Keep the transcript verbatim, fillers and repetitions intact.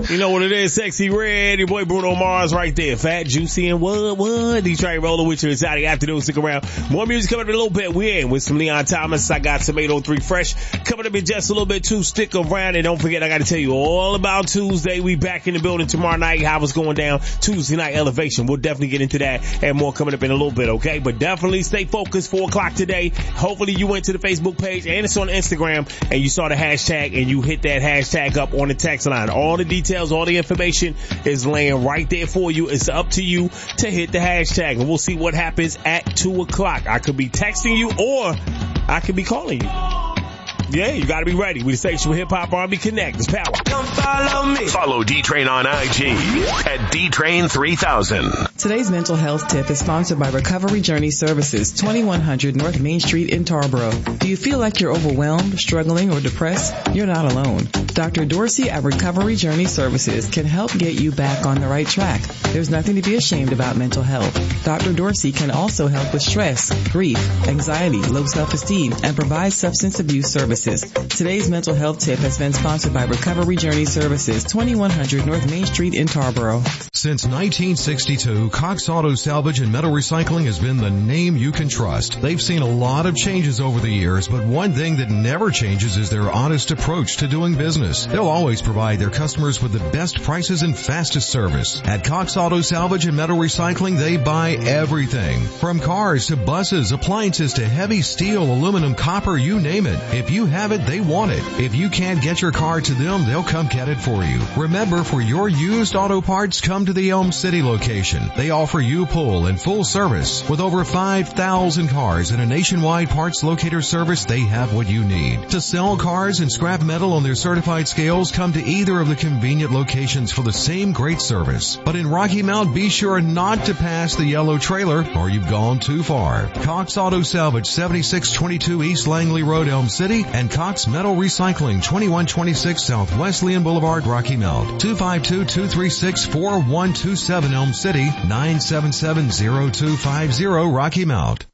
You know what it is, Sexy Red, your boy Bruno Mars right there. Fat, Juicy, and what, what? Detroit rolling with you inside the afternoon. Stick around. More music coming up in a little bit. We're in with some Leon Thomas. I got some eight oh three Fresh coming up in just a little bit too. Stick around and don't forget, I got to tell you all about Tuesday. We back in the building tomorrow night. How it's going down Tuesday night elevation. We'll definitely get into that and more coming up in a little bit, okay? But definitely stay focused. Four o'clock today. Hopefully you went to the Facebook page and it's on Instagram and you saw the hashtag and you hit that hashtag up on the text line. All the details, all the information is laying right there for you. It's up to you to hit the hashtag and we'll see what happens at two o'clock. I could be texting you or I could be calling you. Yeah, you gotta be ready. We the station with Hip Hop R and B Connect. It's power. Come follow me. Follow D-Train on I G at D Train three thousand. Today's mental health tip is sponsored by Recovery Journey Services, twenty-one hundred North Main Street in Tarboro. Do you feel like you're overwhelmed, struggling, or depressed? You're not alone. Doctor Dorsey at Recovery Journey Services can help get you back on the right track. There's nothing to be ashamed about mental health. Doctor Dorsey can also help with stress, grief, anxiety, low self-esteem, and provide substance abuse services. Today's mental health tip has been sponsored by Recovery Journey Services, twenty-one hundred North Main Street in Tarboro. Since nineteen sixty-two, Cox Auto Salvage and Metal Recycling has been the name you can trust. They've seen a lot of changes over the years, but one thing that never changes is their honest approach to doing business. They'll always provide their customers with the best prices and fastest service. At Cox Auto Salvage and Metal Recycling, they buy everything. From cars to buses, appliances to heavy steel, aluminum, copper, you name it. If you have it, they want it. If you can't get your car to them, they'll come get it for you. Remember, for your used auto parts, come to the Elm City location. They offer U-Pull and full service. With over five thousand cars and a nationwide parts locator service, they have what you need. To sell cars and scrap metal on their certified scales, come to either of the convenient locations for the same great service. But in Rocky Mount, be sure not to pass the yellow trailer or you've gone too far. Cox Auto Salvage, seventy-six twenty-two East Langley Road, Elm City, and Cox Metal Recycling, twenty-one twenty-six South Wesleyan Boulevard, Rocky Mount. two five two, two three six, four one two seven Elm City, nine seven seven, zero two five zero Rocky Mount.